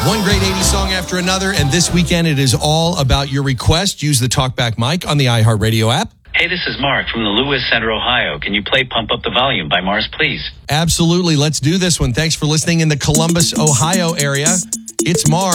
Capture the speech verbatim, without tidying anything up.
One great eighties song after another, and this weekend it is all about your request. Use the TalkBack mic on the iHeartRadio app. Hey, this is Mark from the Lewis Center, Ohio. Can you play Pump Up the Volume by Mars, please? Absolutely. Let's do this one. Thanks for listening in the Columbus, Ohio area. It's Mars.